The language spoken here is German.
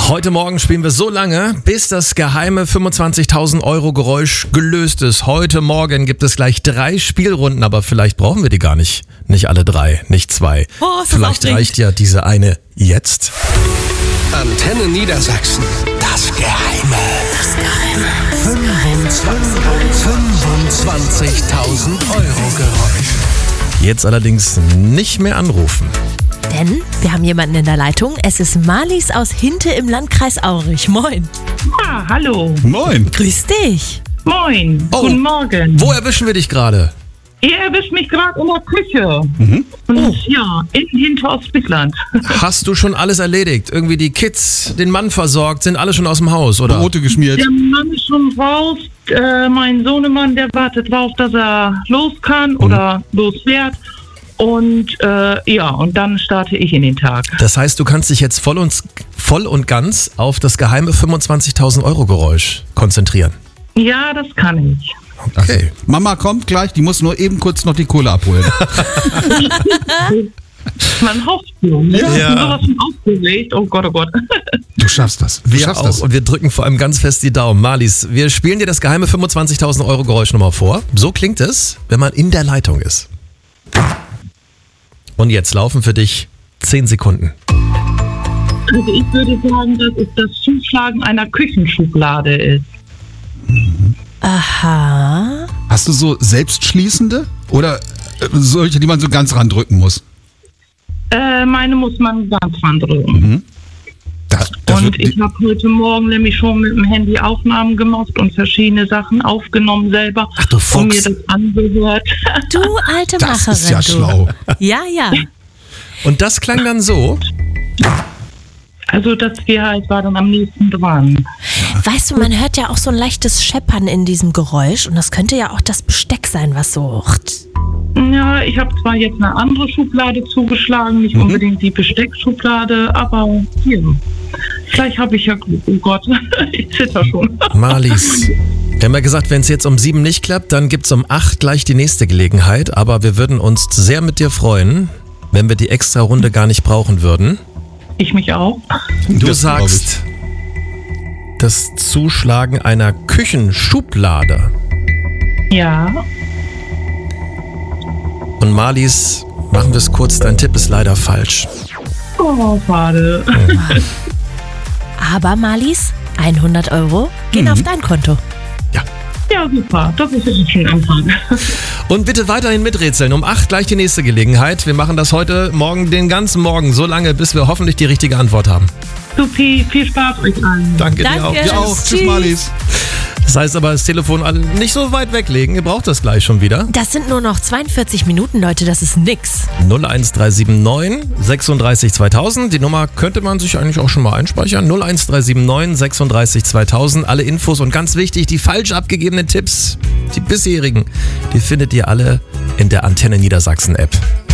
Heute Morgen spielen wir so lange, bis das geheime 25.000 Euro Geräusch gelöst ist. Heute Morgen gibt es gleich 3 Spielrunden, aber vielleicht brauchen wir die gar nicht. Nicht alle 3, nicht 2. Vielleicht reicht ja diese eine jetzt. Antenne Niedersachsen. Das Geheime. 25.000 Euro Geräusch. Jetzt allerdings nicht mehr anrufen. Denn wir haben jemanden in der Leitung. Es ist Marlies aus Hinte im Landkreis Aurich. Moin. Ah, hallo. Moin. Grüß dich. Moin. Oh. Guten Morgen. Wo erwischen wir dich gerade? Ihr erwischt mich gerade in der Küche. Und ja, in Hinte aus Bittland. Hast du schon alles erledigt? Irgendwie die Kids, den Mann versorgt, sind alle schon aus dem Haus, oder? Brote geschmiert. Der Mann ist schon raus. Mein Sohnemann, der wartet drauf, dass er los kann oder losfährt. Und und dann starte ich in den Tag. Das heißt, du kannst dich jetzt voll und ganz auf das geheime 25.000 Euro Geräusch konzentrieren. Ja, das kann ich. Okay. Mama kommt gleich, die muss nur eben kurz noch die Kohle abholen. Man hofft so. Ne? Ja. Ich bin sowas schon aufgeregt. Oh Gott, oh Gott. Du schaffst das. Du Wir schaffst auch. das. Und wir drücken vor allem ganz fest die Daumen. Marlies, wir spielen dir das geheime 25.000 Euro Geräusch nochmal vor. So klingt es, wenn man in der Leitung ist. Und jetzt laufen für dich 10 Sekunden. Also ich würde sagen, dass es das Zuschlagen einer Küchenschublade ist. Aha. Hast du so selbstschließende oder solche, die man so ganz randrücken muss? Meine muss man ganz randrücken. Und ich habe heute Morgen nämlich schon mit dem Handy Aufnahmen gemacht und verschiedene Sachen aufgenommen selber. Ach du Fuchs. Und mir das angehört. Du alte Das Macherin. ist ja du. schlau. Ja, ja. Und das klang dann so. Also das Gehalt war dann am nächsten dran. Weißt du, man hört ja auch so ein leichtes Scheppern in diesem Geräusch und das könnte ja auch das Besteck sein, was so... Ja, ich habe zwar jetzt eine andere Schublade zugeschlagen, nicht unbedingt die Besteckschublade, aber hier. Vielleicht habe ich ja Glück. Oh Gott, ich zitter schon. Marlies, wir haben ja gesagt, wenn es jetzt um 7 nicht klappt, dann gibt es um 8 gleich die nächste Gelegenheit. Aber wir würden uns sehr mit dir freuen, wenn wir die extra Runde gar nicht brauchen würden. Ich mich auch. Du Das glaub sagst, das Zuschlagen einer Küchenschublade. Ja. Und Marlies, machen wir es kurz, dein Tipp ist leider falsch. Oh, schade. Aber Marlies, 100 Euro gehen auf dein Konto. Ja, super. Das ist jetzt schon ein Anfang. Und bitte weiterhin miträtseln. Um 8 gleich die nächste Gelegenheit. Wir machen das heute Morgen, den ganzen Morgen, so lange, bis wir hoffentlich die richtige Antwort haben. Supi, viel Spaß euch allen. Danke dir Danke. auch. Ja auch. Tschüss, Tschüss. Marlies. Das heißt aber, das Telefon nicht so weit weglegen. Ihr braucht das gleich schon wieder. Das sind nur noch 42 Minuten, Leute, das ist nix. 01379 36 2000. Die Nummer könnte man sich eigentlich auch schon mal einspeichern. 01379 36 2000. Alle Infos und ganz wichtig, die falsch abgegebenen Tipps, die bisherigen, die findet ihr alle in der Antenne Niedersachsen App.